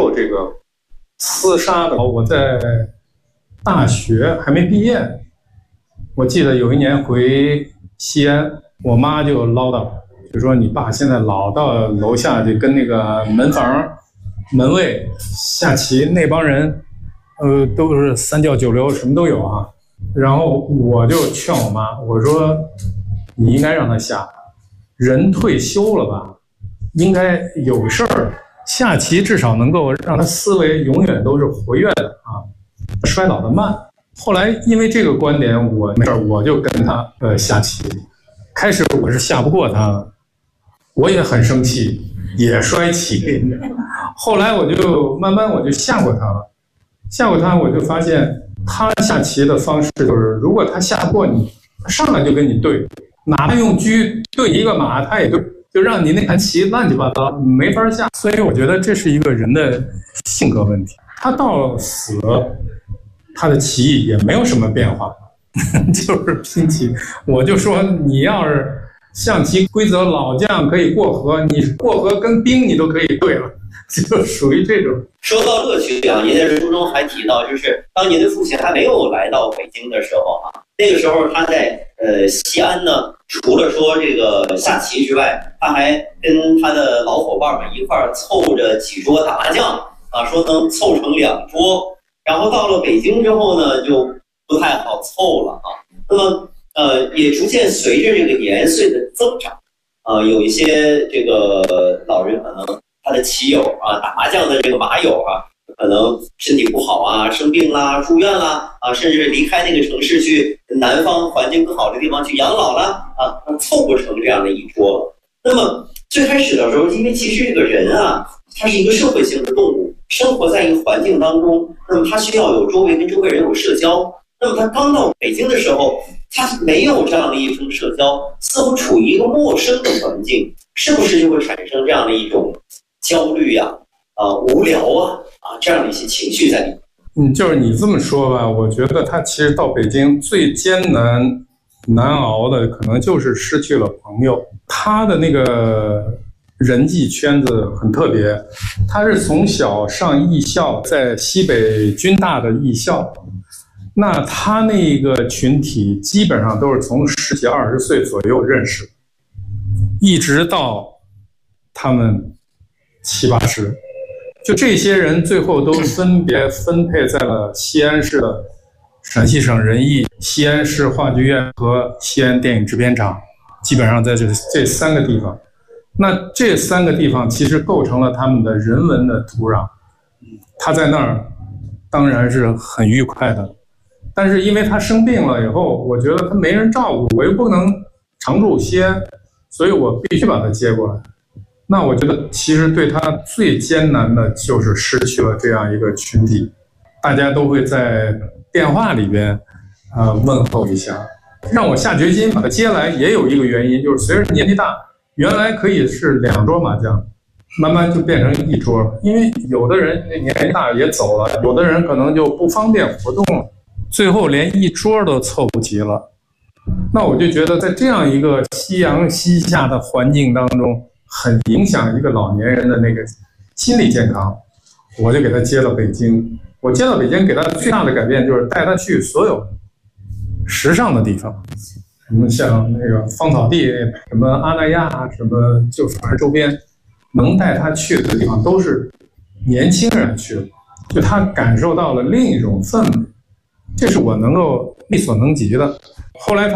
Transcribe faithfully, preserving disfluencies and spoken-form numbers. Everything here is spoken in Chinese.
有这个厮杀的。我在大学还没毕业，我记得有一年回西安，我妈就唠叨，就说你爸现在老到楼下就跟那个门房门卫下棋，那帮人呃都是三教九流，什么都有啊。然后我就劝我妈，我说你应该让他下，人退休了吧，应该有事儿，下棋至少能够让他思维永远都是活跃的啊，衰老的慢。后来因为这个观点，我没事我就跟他呃下棋。开始我是下不过他，我也很生气，也摔棋。后来我就慢慢我就下过他了，下过他我就发现他下棋的方式就是，如果他下不过你，他上来就跟你对，哪怕用车对一个马，他也就就让你那盘棋乱七八糟，没法下。所以我觉得这是一个人的性格问题。他到死，他的棋艺也没有什么变化，就是拼棋。我就说你要是象棋规则老将可以过河，你过河跟兵你都可以对了，就属于这种。 说到乐趣啊，您在书中还提到，就是当您的父亲还没有来到北京的时候啊，那个时候他在呃西安呢，除了说这个下棋之外，他还跟他的老伙伴们一块儿凑着几桌打麻将啊，说能凑成两桌。然后到了北京之后呢，就不太好凑了啊。那么呃，也逐渐随着这个年岁的增长，呃，有一些这个老人可能他的棋友啊，打麻将的这个麻友啊，可能身体不好啊，生病啦，住院啦啊，甚至离开那个城市去南方环境更好的地方去养老啦啊，凑不成这样的一桌了。那么最开始的时候，因为其实这个人啊，他是一个社会性的动物，生活在一个环境当中，那么他需要有周围跟周围人有社交。那么他刚到北京的时候，他没有这样的一种社交，似乎处于一个陌生的环境，是不是就会产生这样的一种焦虑呀、啊、呃、无聊啊啊这样的一些情绪在里面？ 嗯，就是你这么说吧，我觉得他其实到北京最艰难难熬的，可能就是失去了朋友。他的那个人际圈子很特别，他是从小上艺校，在西北军大的艺校。那他那个群体基本上都是从十几二十岁左右认识，一直到他们七八十，就这些人最后都分别分配在了西安市的陕西省人艺、西安市话剧院和西安电影制片厂，基本上在这这三个地方。那这三个地方其实构成了他们的人文的土壤，他在那儿当然是很愉快的。但是因为他生病了以后，我觉得他没人照顾，我又不能常住西安，所以我必须把他接过来。那我觉得其实对他最艰难的就是失去了这样一个群体，大家都会在电话里边呃问候一下。让我下决心把他接来也有一个原因，就是随着年纪大，原来可以是两桌麻将，慢慢就变成一桌，因为有的人年纪大也走了，有的人可能就不方便活动了，最后连一桌都凑不齐了。那我就觉得在这样一个夕阳西下的环境当中，很影响一个老年人的那个心理健康。我就给他接到北京，我接到北京给他最大的改变就是带他去所有时尚的地方，什么像那个芳草地，什么阿那亚，什么就反正周边能带他去的地方都是年轻人去的，就他感受到了另一种氛围，这是我能够力所能及的。后来他